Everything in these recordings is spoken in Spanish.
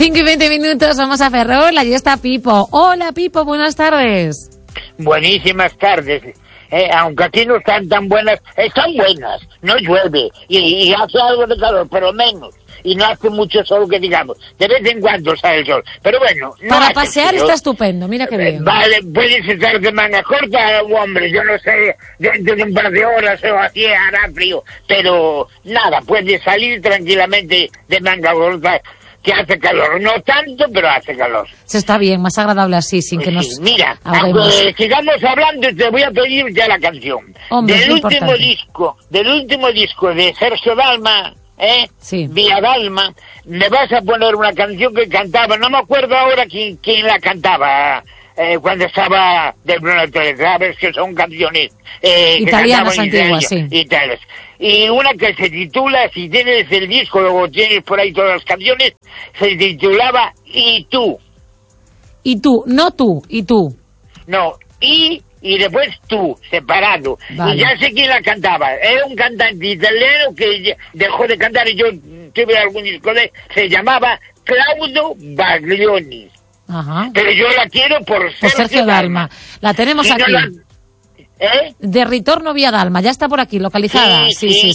5:20, vamos a Ferrol, allí está Pipo. Hola Pipo, buenas tardes. Buenísimas tardes. Aunque aquí no están tan buenas, están buenas, no llueve y hace algo de calor, pero menos. Y no hace mucho sol que digamos, de vez en cuando sale el sol. Pero bueno, no para pasear frío. Está estupendo, mira qué bien. Vale, puedes estar de manga corta, hombre, yo no sé, dentro de un par de horas o así hará frío. Pero nada, puedes salir tranquilamente de manga corta, que hace calor, no tanto, pero hace calor. Se está bien, más agradable así, sin que nos... Mira, sigamos hablando y te voy a pedir ya la canción. Hombre, del último disco de Sergio Dalma, sí. Vía Dalma, me vas a poner una canción que cantaba, no me acuerdo ahora quién la cantaba, cuando estaba de Bruno Torres, sabes que son canciones italianas antiguas, sí. Y una que se titula, si tienes el disco, luego tienes por ahí todas las canciones, se titulaba Y tú. Y tú, no tú, y tú. No, y después tú, separado. Vale. Y ya sé quién la cantaba. Era un cantante italiano que dejó de cantar y yo tuve algún disco se llamaba Claudio Baglioni. Ajá. Pero yo la quiero por Sergio Dalma. La tenemos aquí. No de Ritorno Vía Dalma, ya está por aquí, localizada.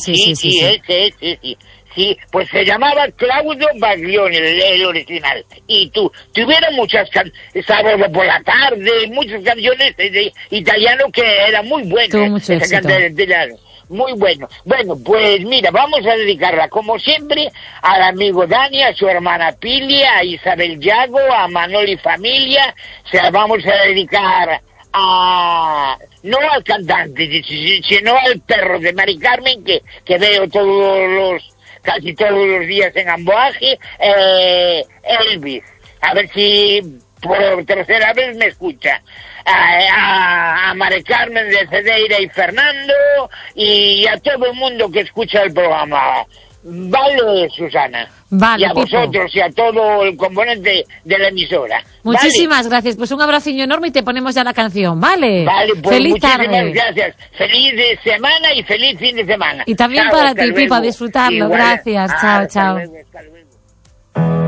Sí, pues se llamaba Claudio Baglioni, el original. Y tú, tuvieron muchas Sábado por la tarde, muchas canciones de italiano que eran muy buenas. Tuvo mucho éxito. Muy bueno. Bueno, pues mira, vamos a dedicarla, como siempre, al amigo Dani, a su hermana Pilia, a Isabel Yago, a Manoli Familia. Se la vamos a dedicar no al cantante, sino al perro de Mari Carmen, que veo casi todos los días en Amboaje, Elvis. A ver si por tercera vez me escucha. A Mari Carmen de Cedeira y Fernando, y a todo el mundo que escucha el programa. Vale, Susana. Vale, y a vosotros y a todo el componente de la emisora. Muchísimas gracias. Pues un abraciño enorme y te ponemos ya la canción, ¿vale? Vale, pues feliz muchísimas tarde. Gracias. Feliz semana y feliz fin de semana. Y también chao, para ti, Pipa, disfrutarlo. Igual. Gracias. Chao, chao. Hasta luego.